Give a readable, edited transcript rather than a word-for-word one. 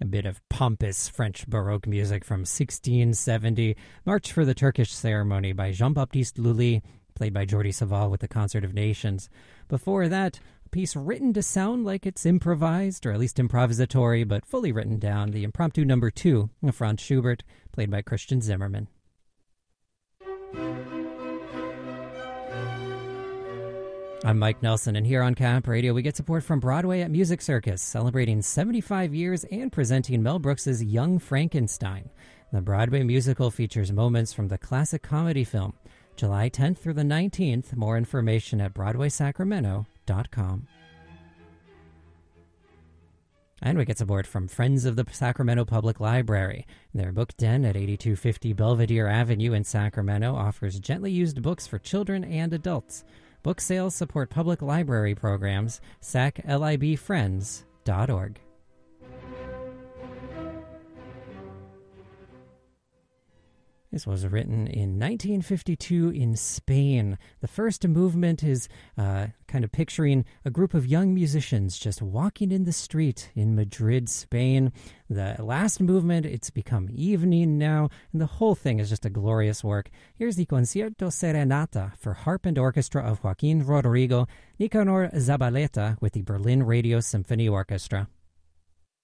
A bit of pompous French Baroque music from 1670, March for the Turkish Ceremony by Jean-Baptiste Lully, played by Jordi Savall with the Concert of Nations. Before that, a piece written to sound like it's improvised, or at least improvisatory, but fully written down, the Impromptu No. 2 of Franz Schubert, played by Christian Zimmermann. I'm Mike Nelson, and here on Cap Radio, we get support from Broadway at Music Circus, celebrating 75 years and presenting Mel Brooks's Young Frankenstein. The Broadway musical features moments from the classic comedy film. July 10th through the 19th. More information at BroadwaySacramento.com. And we get support from Friends of the Sacramento Public Library. Their book den at 8250 Belvedere Avenue in Sacramento offers gently used books for children and adults. Book sales support public library programs. saclibfriends.org. This was written in 1952 in Spain. The first movement is kind of picturing a group of young musicians just walking in the street in Madrid, Spain. The last movement, it's become evening now, and the whole thing is just a glorious work. Here's the Concierto Serenata for harp and orchestra of Joaquin Rodrigo, Nicanor Zabaleta with the Berlin Radio Symphony Orchestra.